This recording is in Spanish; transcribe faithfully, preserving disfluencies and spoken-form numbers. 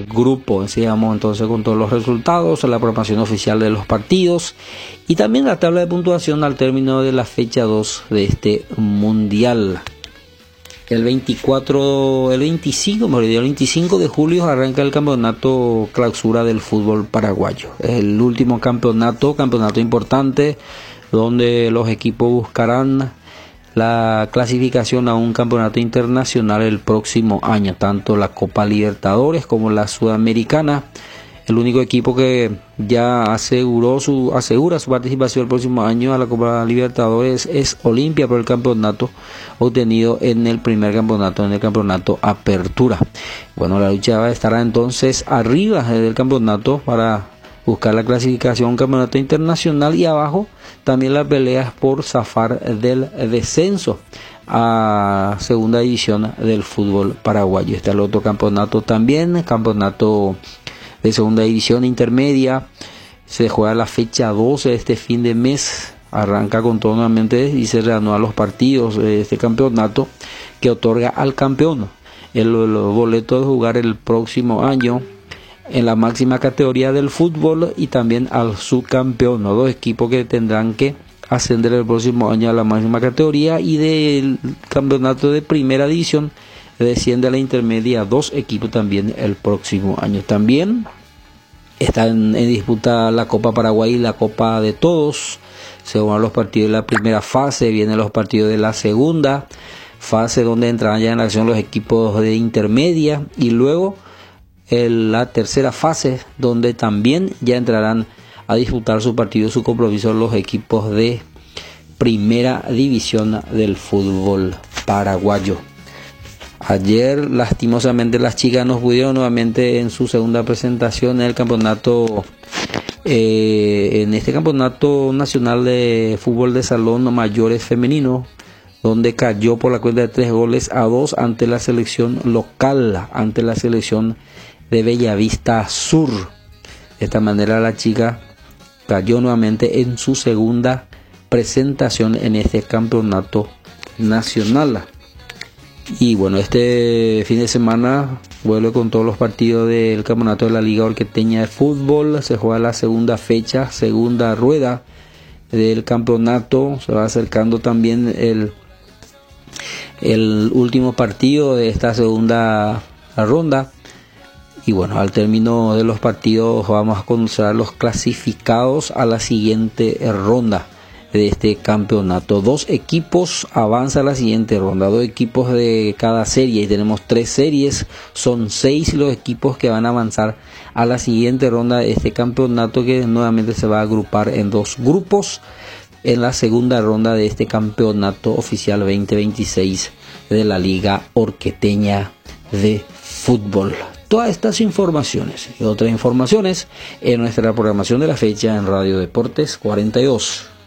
del grupo. Sigamos entonces con todos los resultados, la programación oficial de los partidos y también la tabla de puntuación al término de la fecha dos de este mundial. El veinticuatro, el veinticinco, el veinticinco de julio arranca el campeonato clausura del fútbol paraguayo. Es el último campeonato, campeonato importante, donde los equipos buscarán la clasificación a un campeonato internacional el próximo año, tanto la Copa Libertadores como la Sudamericana. El único equipo que ya aseguró su asegura su participación el próximo año a la Copa Libertadores es Olimpia por el campeonato obtenido en el primer campeonato, en el campeonato Apertura. Bueno, la lucha estará entonces arriba del campeonato para buscar la clasificación a un campeonato internacional y abajo también las peleas por zafar del descenso a segunda división del fútbol paraguayo. Está el otro campeonato también, campeonato de segunda división intermedia. Se juega la fecha doce de este fin de mes, arranca con todo nuevamente y se reanudan los partidos de este campeonato que otorga al campeón el, el boleto de jugar el próximo año en la máxima categoría del fútbol y también al subcampeón, ¿no? Dos equipos que tendrán que ascender el próximo año a la máxima categoría, y del campeonato de primera división desciende a la intermedia dos equipos también el próximo año. También están en disputa la Copa Paraguay y la Copa de Todos. Se juegan los partidos de la primera fase, vienen los partidos de la segunda fase donde entrarán ya en acción los equipos de intermedia, y luego en la tercera fase donde también ya entrarán a disputar su partido, su compromiso los equipos de primera división del fútbol paraguayo. Ayer lastimosamente las chicas no pudieron nuevamente en su segunda presentación en el campeonato, eh, en este campeonato nacional de fútbol de salón mayores femenino, donde cayó por la cuenta de tres goles a dos ante la selección local, ante la selección de Bellavista Sur. De esta manera la chica cayó nuevamente en su segunda presentación en este campeonato nacional. Y bueno, este fin de semana vuelve con todos los partidos del campeonato de la Liga Orqueteña de Fútbol. Se juega la segunda fecha, segunda rueda del campeonato. Se va acercando también el, el último partido de esta segunda ronda. Y bueno, al término de los partidos vamos a conocer a los clasificados a la siguiente ronda de este campeonato. Dos equipos avanzan a la siguiente ronda, dos equipos de cada serie, y tenemos tres series, son seis los equipos que van a avanzar a la siguiente ronda de este campeonato, que nuevamente se va a agrupar en dos grupos en la segunda ronda de este campeonato oficial veinte veintiséis de la Liga Orqueteña de Fútbol. Todas estas informaciones y otras informaciones en nuestra programación de la fecha en Radio Deportes cuarenta y dos.